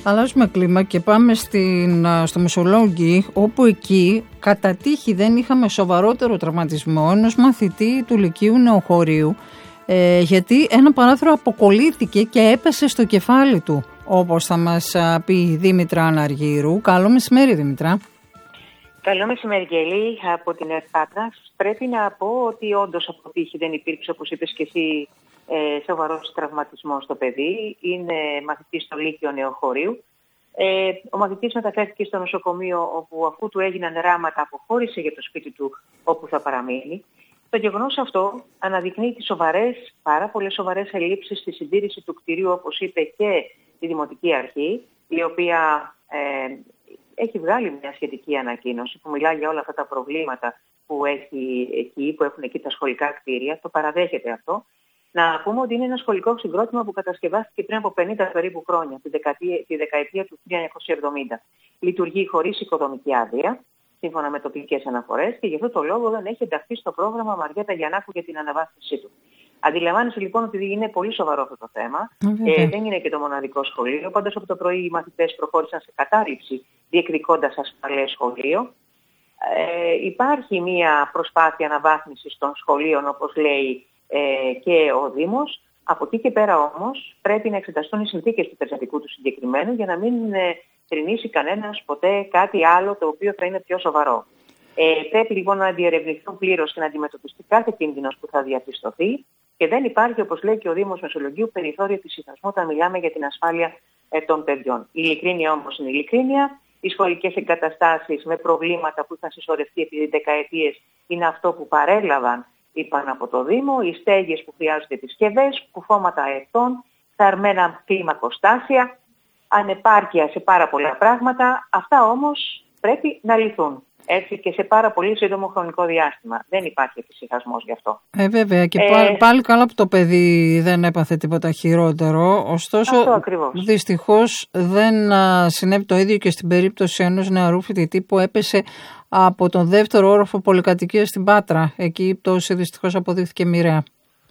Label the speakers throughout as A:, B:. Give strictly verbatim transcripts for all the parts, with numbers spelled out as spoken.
A: Αλλάζουμε κλίμα και πάμε στην, στο Μεσολόγγι, όπου εκεί κατά τύχη δεν είχαμε σοβαρότερο τραυματισμό ενός μαθητή του Λυκείου Νεοχωρίου, ε, γιατί ένα παράθυρο αποκολλήθηκε και έπεσε στο κεφάλι του, όπως θα μας πει η Δήμητρα Αναργύρου. Καλό μεσημέρι, Δήμητρα.
B: Καλό μεσημέρι, Γέλη, από την Πάτρας. Πρέπει να πω ότι όντως από τύχη δεν υπήρξε, όπως είπες και εσύ, ε, σοβαρός τραυματισμός στο παιδί. Είναι μαθητής στο Λύκειο Νεοχωρίου. Ε, ο μαθητής μεταφέρθηκε στο νοσοκομείο, όπου αφού του έγιναν ράματα αποχώρησε για το σπίτι του όπου θα παραμείνει. Το γεγονός αυτό αναδεικνύει τις σοβαρές, πάρα πολλές σοβαρές ελλείψεις στη συντήρηση του κτηρίου, όπως είπε και η Δημοτική Αρχή, η οποία ε, έχει βγάλει μια σχετική ανακοίνωση που μιλάει για όλα αυτά τα προβλήματα που, έχει εκεί, που έχουν εκεί τα σχολικά κτίρια. Το παραδέχεται αυτό. Να πούμε ότι είναι ένα σχολικό συγκρότημα που κατασκευάστηκε πριν από πενήντα περίπου χρόνια, τη δεκαετία, τη δεκαετία του χίλια εννιακόσια εβδομήντα. Λειτουργεί χωρίς οικοδομική άδεια, σύμφωνα με τοπικές αναφορές, και γι' αυτό το λόγο δεν έχει ενταχθεί στο πρόγραμμα Μαριέτα Γιαννάκου για την αναβάθμισή του. Αντιλαμβάνεσαι λοιπόν ότι είναι πολύ σοβαρό αυτό το θέμα. Okay. Ε, δεν είναι και το μοναδικό σχολείο. Πάντως από το πρωί οι μαθητές προχώρησαν σε κατάρριψη, διεκδικώντας ασφαλές σχολείο. Ε, υπάρχει μια προσπάθεια αναβάθμισης των σχολείων, όπως λέει ε, και ο Δήμος. Από εκεί και πέρα όμως πρέπει να εξεταστούν οι συνθήκες του περιστατικού του συγκεκριμένου για να μην ε, θρηνήσει κανένας ποτέ κάτι άλλο το οποίο θα είναι πιο σοβαρό. Ε, πρέπει λοιπόν να διερευνηθούν πλήρως και να αντιμετωπιστεί κάθε κίνδυνος που θα διαπιστωθεί και δεν υπάρχει, όπως λέει και ο Δήμος Μεσολογγίου, περιθώριο εφησυχασμού όταν μιλάμε για την ασφάλεια ε, των παιδιών. Η ειλικρίνεια όμως είναι ειλικρίνεια. Οι σχολικές εγκαταστάσεις με προβλήματα που είχαν συσσωρευτεί επί δεκαετίες είναι αυτό που παρέλαβαν, είπαν από το Δήμο, οι στέγες που χρειάζονται επισκευές, κουφώματα ετών, θαρμένα κλιμακοστάσια, ανεπάρκεια σε πάρα πολλά πράγματα. Αυτά όμως πρέπει να λυθούν. Έτσι και σε πάρα πολύ σύντομο χρονικό διάστημα. Δεν υπάρχει εφησυχασμός γι' αυτό.
A: Ε, βέβαια. Και ε, πάλι καλά που το παιδί δεν έπαθε τίποτα χειρότερο. Ωστόσο, δυστυχώς δεν α, συνέβη το ίδιο και στην περίπτωση ενός νεαρού φοιτητή που έπεσε από τον δεύτερο όροφο πολυκατοικίας στην Πάτρα. Εκεί η πτώση δυστυχώς αποδείχθηκε μοιραία.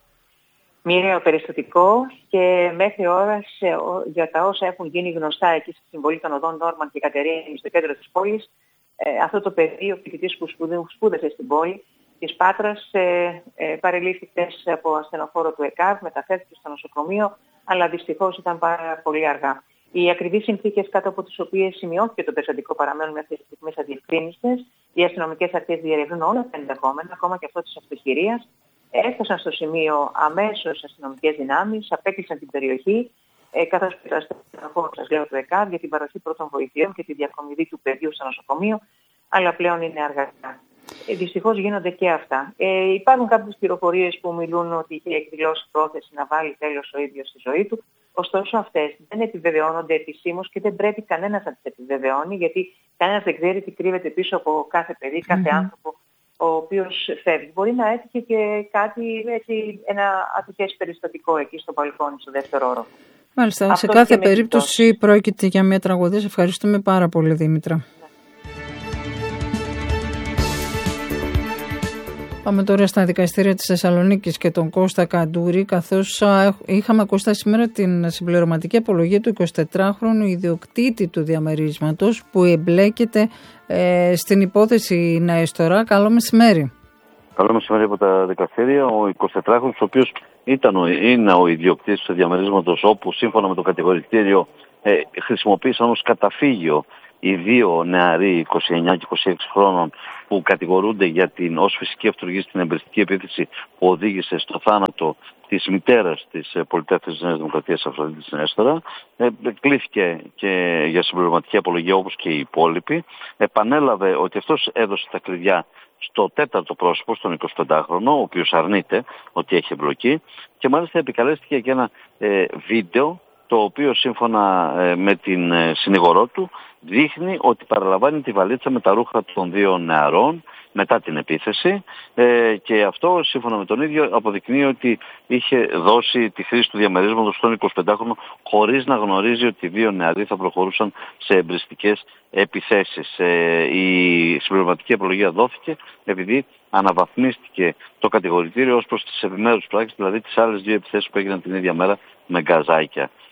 B: Μοιραίο περιστατικό και μέχρι ώρας για τα όσα έχουν γίνει γνωστά εκεί στη συμβολή των οδών Νόρμαν και Κατερίνη στο κέντρο της πόλης, Ε, αυτό το παιδί, ο φοιτητής που σπούδασε στην πόλη της Πάτρας, ε, ε, παρελήφθηκε από ασθενοφόρο του ΕΚΑΒ, μεταφέρθηκε στο νοσοκομείο, αλλά δυστυχώς ήταν πάρα πολύ αργά. Οι ακριβείς συνθήκες κάτω από τις οποίες σημειώθηκε το περιστατικό παραμένουν μέχρι στιγμής αδιευκρίνιστες. Οι αστυνομικές αρχές διερευνούν όλα τα ενδεχόμενα, ακόμα και αυτό της αυτοχειρίας. Έφτασαν στο σημείο αμέσως αστυνομικές δυνάμεις, απέκλεισαν την περιοχή. Ε, καθώς και το ασθενοφόρο, σας λέω, του ΕΚΑΒ για την παροχή πρώτων βοηθειών και τη διακομιδή του παιδιού στο νοσοκομείο, αλλά πλέον είναι αργά. Ε, δυστυχώς γίνονται και αυτά. Ε, υπάρχουν κάποιες πληροφορίες που μιλούν ότι είχε εκδηλώσει πρόθεση να βάλει τέλος ο ίδιος στη ζωή του. Ωστόσο, αυτές δεν επιβεβαιώνονται επισήμως και δεν πρέπει κανένας να τις επιβεβαιώνει, γιατί κανένας δεν ξέρει τι κρύβεται πίσω από κάθε παιδί, κάθε mm-hmm. άνθρωπο ο οποίος φεύγει. Μπορεί να έτυχε και κάτι, έτσι, ένα ατυχές περιστατικό εκεί στο μπαλκόνι, στο δεύτερο όροφο.
A: Μάλιστα, αυτό σε κάθε περίπτωση με... πρόκειται για μια τραγωδία. Σε ευχαριστούμε πάρα πολύ, Δήμητρα. Ναι. Πάμε τώρα στα δικαστήρια της Θεσσαλονίκης και τον Κώστα Καντούρη, καθώς είχαμε, Κώστα, σήμερα την συμπληρωματική απολογία του εικοσιτετράχρονου ιδιοκτήτη του διαμερίσματος που εμπλέκεται ε, στην υπόθεση Ναέστορα. Καλό μεσημέρι.
C: Καλό μεσημέρι από τα δικαστήρια. Ο εικοσιτετράχρονος, ο οποίος ήταν ο, είναι ο ιδιοκτήτης του διαμερίσματος, όπου σύμφωνα με το κατηγορητήριο ε, χρησιμοποίησαν ως καταφύγιο οι δύο νεαροί είκοσι εννιά και είκοσι έξι χρόνων που κατηγορούνται για την ως φυσική αυτοργή στην εμπριστική επίθεση που οδήγησε στο θάνατο της μητέρας της πολιτεύθυνσης της Νέας Δημοκρατίας Αφροδίτης Ναέστορα. Ε, κλήθηκε και για συμπληρωματική απολογία όπως και οι υπόλοιποι. Επανέλαβε ότι αυτός έδωσε τα κλειδιά στο τέταρτο πρόσωπο, στον εικοσιπεντάχρονο, ο οποίος αρνείται ότι έχει εμπλοκή, και μάλιστα επικαλέστηκε και ένα ε, βίντεο, το οποίο σύμφωνα ε, με την ε, συνηγορό του δείχνει ότι παραλαμβάνει τη βαλίτσα με τα ρούχα των δύο νεαρών μετά την επίθεση, ε, και αυτό σύμφωνα με τον ίδιο αποδεικνύει ότι είχε δώσει τη χρήση του διαμερίσματος στον εικοσιπεντάχρονο χωρίς να γνωρίζει ότι οι δύο νεαροί θα προχωρούσαν σε εμπριστικές επιθέσεις. Ε, η συμπληρωματική απολογία δόθηκε επειδή αναβαθμίστηκε το κατηγορητήριο ως προς τις επιμέρους πράξεις, δηλαδή τις άλλες δύο επιθέσεις που έγιναν την ίδια μέρα με γκαζάκια.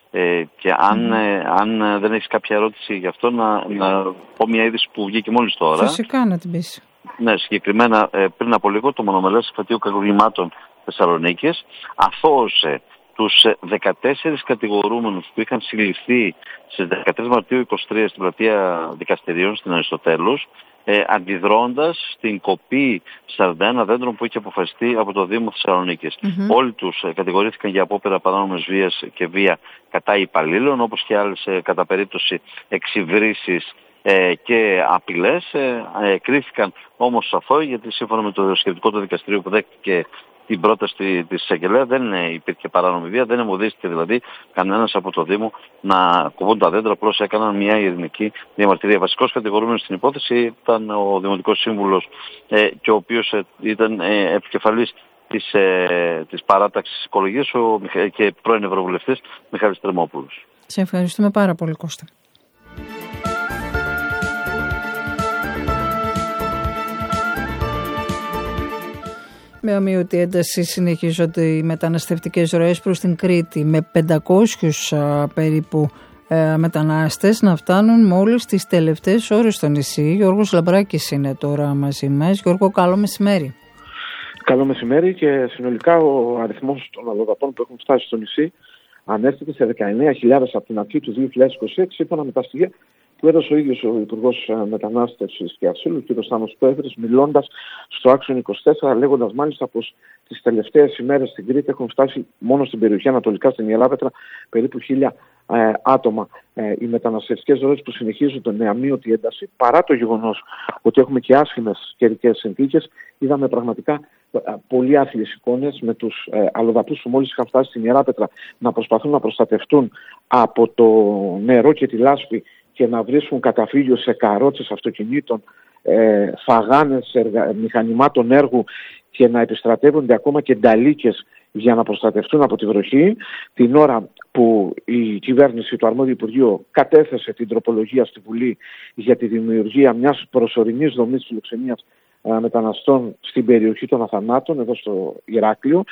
C: Ε, και αν, mm. ε, αν δεν έχεις κάποια ερώτηση γι' αυτό, να, να πω μια είδηση που βγήκε μόλις τώρα.
A: Φυσικά να την πεις.
C: Ναι, συγκεκριμένα ε, πριν από λίγο το Μονομελές Εφετείο Κακουργημάτων Θεσσαλονίκης αθώωσε τους δεκατέσσερις κατηγορούμενους που είχαν συλληφθεί στις δεκατρείς Μαρτίου είκοσι τρία στην πλατεία δικαστηρίων στην Αριστοτέλους, ε, αντιδρώντας στην κοπή σαράντα ένα δέντρων που είχε αποφασιστεί από το Δήμο Θεσσαλονίκης. Mm-hmm. Όλοι τους ε, κατηγορήθηκαν για απόπειρα παράνομης βίας και βία κατά υπαλλήλων, όπως και άλλες ε, κατά περίπτωση εξυβρήσεις ε, και απειλές. Ε, ε, κρίθηκαν όμως αθώοι, γιατί σύμφωνα με το σχετικό το δικαστήριο που δέχτηκε την πρόταση της εισαγγελέα δεν υπήρχε παράνομη βία, δεν εμποδίστηκε δηλαδή κανένας από το Δήμο να κοβούν τα δέντρα, απλώς έκαναν μια ειρηνική διαμαρτυρία. Βασικός κατηγορούμενος στην υπόθεση ήταν ο Δημοτικός Σύμβουλος ε, και ο οποίος ε, ήταν ε, επικεφαλής της, ε, της παράταξης οικολογίας ο, και πρώην Ευρωβουλευτής Μιχάλης Τρεμόπουλος.
A: Σε ευχαριστούμε πάρα πολύ, Κώστα. Με αμοιωτή ένταση συνεχίζονται οι μεταναστευτικές ροές προς την Κρήτη, με πεντακόσιους α, περίπου ε, μετανάστες να φτάνουν μόλις τις τελευταίες ώρες στο νησί. Γιώργος Λαμπράκης είναι τώρα μαζί μας. Γιώργο, καλό μεσημέρι.
D: Καλό μεσημέρι, και συνολικά ο αριθμός των αλλοδαπών που έχουν φτάσει στο νησί ανέρχεται σε δεκαεννέα χιλιάδες από την αρχή του δύο χιλιάδες είκοσι έξι, σύμφωνα με τα στοιχεία που έδωσε ο ίδιος ο Υπουργός Μετανάστευσης και Ασύλου, κ. Στάνος Πέφρης, μιλώντας στο Άξιον είκοσι τέσσερα, λέγοντας μάλιστα πως τις τελευταίες ημέρες στην Κρήτη έχουν φτάσει μόνο στην περιοχή ανατολικά, στην Ιεράπετρα, περίπου χίλια ε, άτομα. Ε, οι μεταναστευτικές ροές που συνεχίζονται με αμείωτη ένταση, παρά το γεγονός ότι έχουμε και άσχημες καιρικές συνθήκες, είδαμε πραγματικά πολύ άθλιες εικόνες με τους ε, αλλοδαπούς που μόλις είχαν φτάσει στην Ιεράπετρα να προσπαθούν να προστατευτούν από το νερό και τη λάσπη και να βρίσκουν καταφύγιο σε καρότσες αυτοκινήτων, ε, φαγάνες εργα... μηχανημάτων έργου, και να επιστρατεύονται ακόμα και νταλίκες για να προστατευτούν από τη βροχή, την ώρα που η κυβέρνηση, το αρμόδιο Υπουργείο, κατέθεσε την τροπολογία στη Βουλή για τη δημιουργία μιας προσωρινής δομής φιλοξενίας μεταναστών στην περιοχή των Αθανάτων, εδώ στο Ηράκλειο,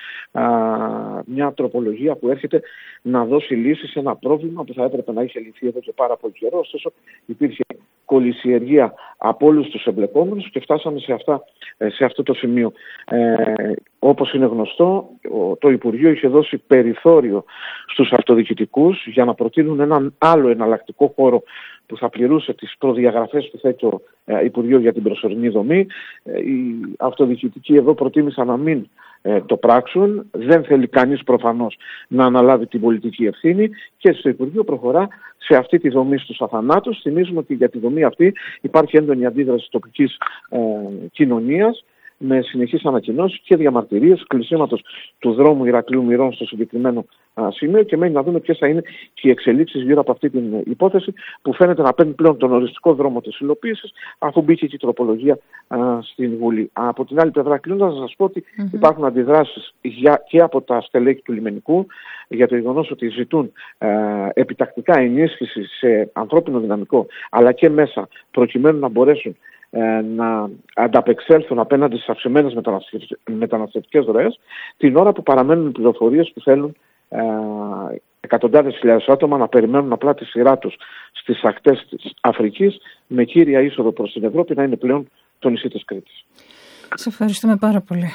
D: μια τροπολογία που έρχεται να δώσει λύση σε ένα πρόβλημα που θα έπρεπε να είχε λυθεί εδώ και πάρα πολύ καιρό. Ωστόσο υπήρχε κολυσιεργία από όλους τους εμπλεκόμενους και φτάσαμε σε, αυτά, σε αυτό το σημείο. Ε, όπως είναι γνωστό, το Υπουργείο είχε δώσει περιθώριο στους αυτοδιοικητικούς για να προτείνουν έναν άλλο εναλλακτικό χώρο που θα πληρούσε τις προδιαγραφές που θέτει το ε, Υπουργείο για την προσωρινή δομή. Ε, οι αυτοδιοικητικοί εδώ προτίμησαν να μην ε, το πράξουν. Δεν θέλει κανείς προφανώς να αναλάβει την πολιτική ευθύνη και στο Υπουργείο προχωρά σε αυτή τη δομή στους Αθανάτους. Θυμίζουμε ότι για τη δομή αυτή υπάρχει έντονη αντίδραση τοπικής ε, κοινωνίας, με συνεχείς ανακοινώσεις και διαμαρτυρίες κλεισίματος του δρόμου Ηρακλείου Μυρών στο συγκεκριμένο α, σημείο, και μένει να δούμε ποιες θα είναι και οι εξελίξεις γύρω από αυτή την υπόθεση που φαίνεται να παίρνει πλέον τον οριστικό δρόμο της υλοποίησης, αφού μπήκε και η τροπολογία α, στην Βουλή. Από την άλλη πλευρά, κλείνοντας, να σας πω ότι mm-hmm. υπάρχουν αντιδράσεις για, και από τα στελέχη του λιμενικού για το γεγονός ότι ζητούν α, επιτακτικά ενίσχυση σε ανθρώπινο δυναμικό αλλά και μέσα, προκειμένου να μπορέσουν να ανταπεξέλθουν απέναντι στις αυξημένες μεταναστευτικές ροές, την ώρα που παραμένουν πληροφορίες που θέλουν ε, εκατοντάδες χιλιάδες άτομα να περιμένουν απλά τη σειρά τους στις ακτές της Αφρικής, με κύρια είσοδο προς την Ευρώπη να είναι πλέον το νησί της Κρήτης.
A: Σε ευχαριστούμε πάρα πολύ.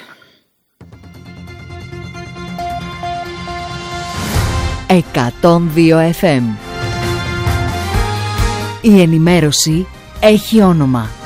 E: εκατόν δύο εφ εμ. Η ενημέρωση έχει όνομα.